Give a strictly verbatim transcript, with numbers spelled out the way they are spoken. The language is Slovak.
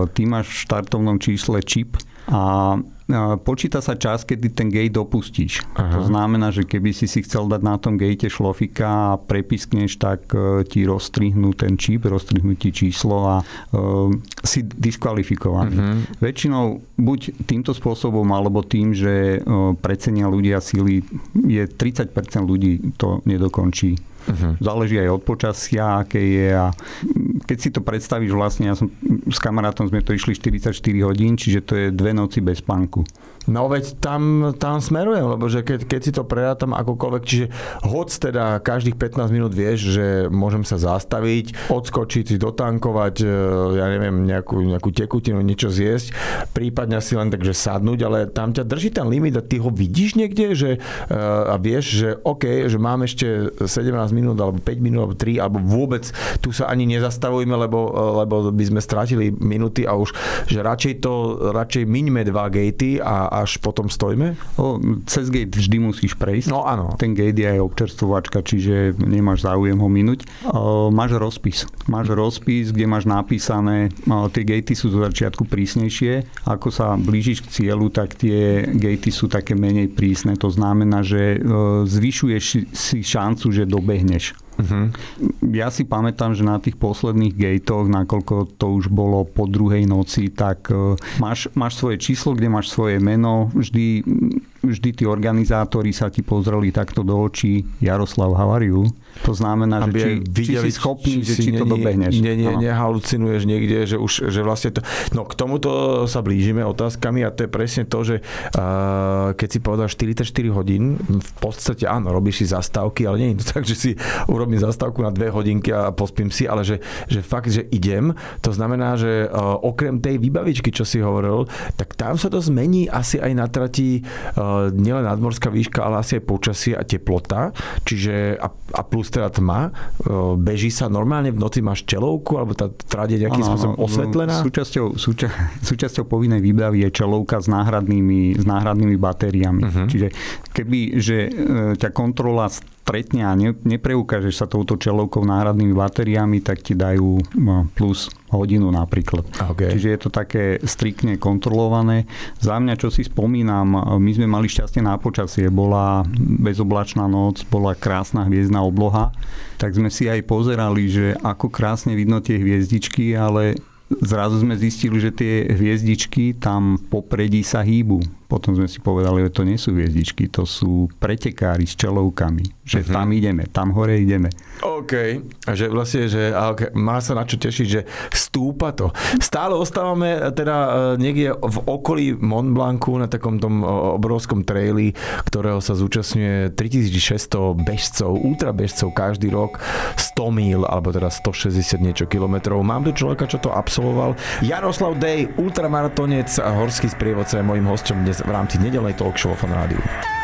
ty máš v štartovnom čísle čip a počíta sa čas, kedy ten gate opustíš. Aha. To znamená, že keby si si chcel dať na tom gate šlofika a prepiskneš, tak ti rozstrihnú ten čip, rozstrihnú ti číslo a uh, si diskvalifikovaný. Uh-huh. Väčšinou buď týmto spôsobom, alebo tým, že uh, precenia ľudia síly, je tridsať percent ľudí to nedokončí. Uh-huh. Záleží aj od počasia, aké je a keď si to predstavíš vlastne, ja som s kamarátom sme to išli štyridsaťštyri hodín, čiže to je dve noci bez spánku. No veď tam, tam smerujem, lebo že keď, keď si to prerátam akokoľvek, čiže hoď teda každých pätnásť minút vieš, že môžem sa zastaviť, odskočiť, si dotankovať, ja neviem, nejakú, nejakú tekutinu, niečo zjesť, prípadne si len takže sadnúť, ale tam ťa drží ten limit a ty ho vidíš niekde, že, a vieš, že OK, že mám ešte sedemnásť minút, alebo päť minút, alebo tri, alebo vôbec tu sa ani nezastavujme, lebo, lebo by sme strátili minúty a už, že radšej to, radšej miňme dva gatey a až potom stojíme? O, cez gate vždy musíš prejsť. No áno. Ten gate je aj občerstvovačka, čiže nemáš záujem ho minúť. O, máš rozpis. Máš rozpis, kde máš napísané, o, tie gatey sú zo začiatku prísnejšie. Ako sa blížiš k cieľu, tak tie gatey sú také menej prísne. To znamená, že o, zvyšuješ si šancu, že dobehneš. Uh-huh. Ja si pamätám, že na tých posledných gatoch, nakoľko to už bolo po druhej noci, tak uh, máš, máš svoje číslo, kde máš svoje meno, vždy, vždy tí organizátori sa ti pozreli takto do očí: Jaroslav, how are you? To znamená, že či, videli, či si schopný, či, že či to dobehneš. Ne, ne, nehalucinuješ niekde, že už že vlastne to... No k tomuto sa blížime otázkami a to je presne to, že uh, keď si povedal štyridsaťštyri hodín, v podstate áno, robíš si zastávky, ale nie je to tak, že si urobím zastávku na dve hodinky a pospím si, ale že, že fakt, že idem. To znamená, že uh, okrem tej výbavičky, čo si hovoril, tak tam sa to zmení asi aj na trati uh, nielen nadmorská výška, ale asi aj počasie a teplota. Čiže a, a plus teda tma. Beží sa normálne, v noci máš čelovku, alebo tá trať je nejakým ano, spôsobom osvetlená? Súčasťou, súča, súčasťou povinnej výbavy je čelovka s náhradnými, s náhradnými batériami. Uh-huh. Čiže keby, že ťa kontrola stretne a ne, nepreukážeš sa touto čelovkou náhradnými batériami, tak ti dajú plus hodinu napríklad. Okay. Čiže je to také striktne kontrolované. Za mňa, čo si spomínam, my sme mali šťastie na počasie. Bola bezoblačná noc, bola krásna hviezdna obloha, tak sme si aj pozerali, že ako krásne vidno tie hviezdičky, ale zrazu sme zistili, že tie hviezdičky tam v popredí sa hýbu. Potom sme si povedali, že to nie sú hviezdičky, to sú pretekári s čelovkami. Že uh-huh. tam ideme, tam hore ideme. OK. A že vlastne, že okay, má sa na čo tešiť, že stúpa to. Stále ostávame teda niekde v okolí Mont Blancu na takom tom obrovskom traili, ktorého sa zúčastňuje tritisícšesťsto bežcov, ultrabežcov každý rok, sto míl, alebo teda stošesťdesiat niečo kilometrov. Mám tu človeka, čo to absolvoval. Jaroslav Dej, ultramaratonec a horský sprievodca, je mojím hosťom dnes v rámci nedeľnej talk show Fan Rádiu.